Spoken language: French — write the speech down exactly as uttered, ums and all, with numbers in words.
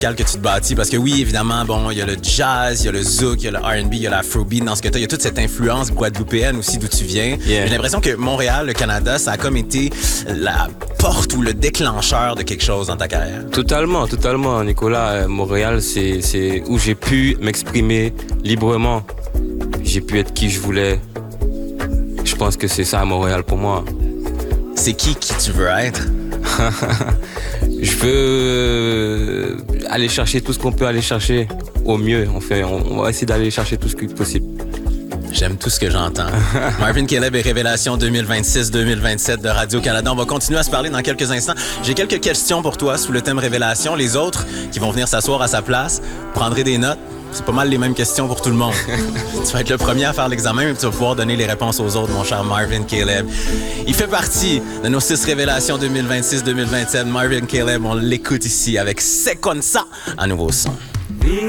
que tu te bâtis, parce que oui, évidemment, bon, il y a le jazz, il y a le zouk, il y a le R and B, il y a l'afrobeat dans ce que tu as, il y a toute cette influence guadeloupéenne aussi d'où tu viens. Yeah. J'ai l'impression que Montréal, le Canada, ça a comme été la porte ou le déclencheur de quelque chose dans ta carrière. Totalement, totalement, Nicolas. Montréal, c'est, c'est où j'ai pu m'exprimer librement. J'ai pu être qui je voulais. Je pense que c'est ça à Montréal pour moi. C'est qui qui tu veux être? Je veux aller chercher tout ce qu'on peut aller chercher au mieux. On, fait, on, on va essayer d'aller chercher tout ce qui est possible. J'aime tout ce que j'entends. Marvin Caleb et Révélation deux mille vingt-six deux mille vingt-sept de Radio-Canada. On va continuer à se parler dans quelques instants. J'ai quelques questions pour toi sous le thème Révélation. Les autres qui vont venir s'asseoir à sa place, prendrez des notes. C'est pas mal les mêmes questions pour tout le monde. Tu vas être le premier à faire l'examen, mais tu vas pouvoir donner les réponses aux autres, mon cher Marvin Caleb. Il fait partie de nos six révélations deux mille vingt-six deux mille vingt-sept. Marvin Caleb, on l'écoute ici avec C'est comme ça, un nouveau son.